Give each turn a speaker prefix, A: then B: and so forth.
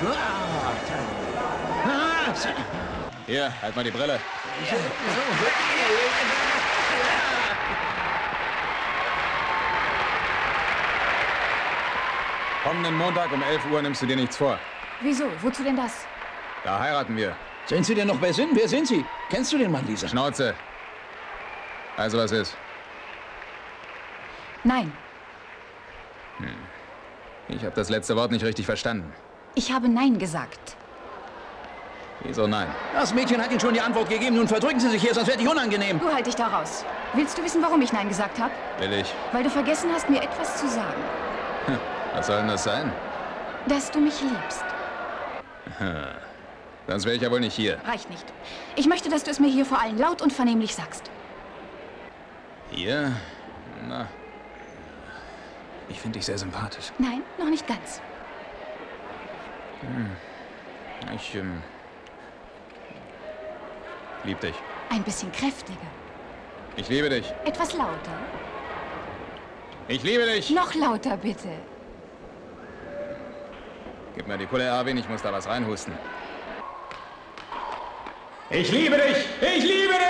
A: Hier, halt mal die Brille. Kommenden Montag um 11 Uhr nimmst du dir nichts vor.
B: Wieso? Wozu denn das?
A: Da heiraten wir.
C: Sind Sie denn noch bei Sinn? Wer sind Sie? Kennst du den Mann, Lisa?
A: Schnauze. Also was ist?
B: Nein.
A: Ich habe das letzte Wort nicht richtig verstanden.
B: Ich habe Nein gesagt.
A: Wieso nein?
C: Das Mädchen hat Ihnen schon die Antwort gegeben. Nun verdrücken Sie sich hier, sonst werde ich unangenehm.
B: Du halt dich da raus. Willst du wissen, warum ich Nein gesagt habe?
A: Will ich.
B: Weil du vergessen hast, mir etwas zu sagen.
A: Was soll denn das sein?
B: Dass du mich liebst.
A: Sonst wäre ich ja wohl nicht hier.
B: Reicht nicht. Ich möchte, dass du es mir hier vor allen laut und vernehmlich sagst.
A: Hier? Na. Ich finde dich sehr sympathisch.
B: Nein, noch nicht ganz.
A: Ich, lieb dich.
B: Ein bisschen kräftiger.
A: Ich liebe dich.
B: Etwas lauter.
A: Ich liebe dich.
B: Noch lauter, bitte.
A: Gib mir die Pulle, Erwin. Ich muss da was reinhusten. Ich liebe dich. Ich liebe dich.